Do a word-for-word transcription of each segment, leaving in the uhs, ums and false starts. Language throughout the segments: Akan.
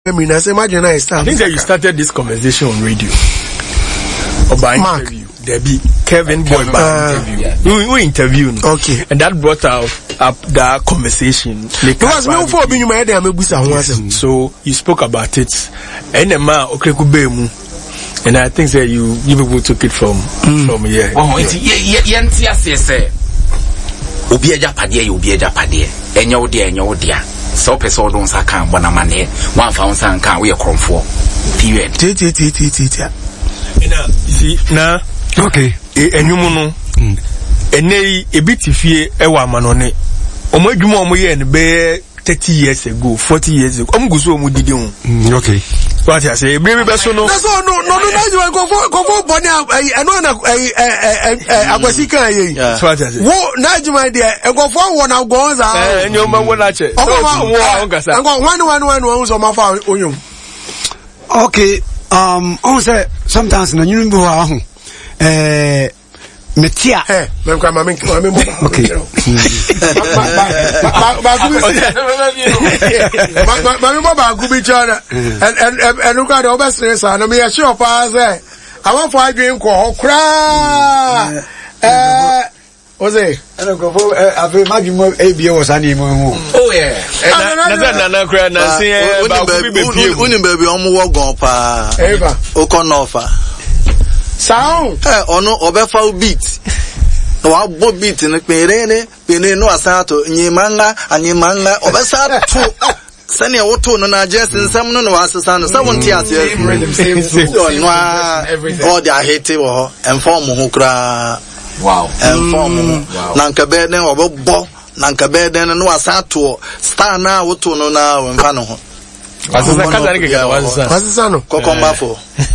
I mean, I say, imagine I start. I think that you started this conversation on radio. Or by Mark. interview. Debbie, Kevin Boy by uh, interview. Yeah. We, we interviewed. Okay. And that brought out up that conversation. Because me for being my head, I'm a busa. So you spoke about it. And the man, okay, kubemu. And I think that you, you people took it from, mm. from here. Oh, it's, yeah, yeah, yeah, say, Obi eja padie, obi eja padie. Enya odia, enya odia. So person don't say can bona mane. One found san can we a cromfo. Period. T T T T T T. Now, you see, now, okay. And you know, and they a bit if ye ewa manone. Omo jumo omo ye and be thirty years ago, forty years ago. I'm guso mu didi on. Okay. What I say, baby, that's no. That's all. No, no, no. You go for go for bonny. I know na eh eh eh akwasika ye. That's what I say. Wo na juma dia. E go for one na go za. Eh, enyo ma wo na che. O go wa ngasa. E go one one one one so ma fa onyum. Okay. Um, on say sometimes na nyunu bo ha ho. Eh metia. Eh, me kwa mama mama mo. Okay. Ba ba ba ba ba ba gubi chana. And and and look at the over stress and me sure pa say. I want for drink ko kra. Eh, Ose. Ana go for afi magimo e bi wo sani mo ho. Oh yeah. Na na na na kra na say ba gubi be pie. Uni baby omo wo gon pa. Eva. O kon offer. Sound. Eh, ono obefa beat. No wa bo beat ni perene, pene no asato nyimanga, anyimanga, obesa to. Sani ya woto no na just nsam no no asesa no. Sa wonti ase. No all the hate wo inform ho kra. Wow. Inform. Na nkabe den obebo, na nkabe den no asato. Star na woto no na wemfa no ho. Wasisa kaza nike kana wasisa. Wasisa no. Kokomba fo.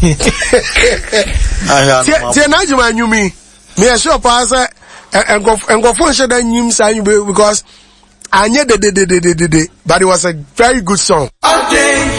Tie na juma nyumi. Me sure pa say engo engo fon she da nyim say because anye de de de de de de but it was a very good song. Okay.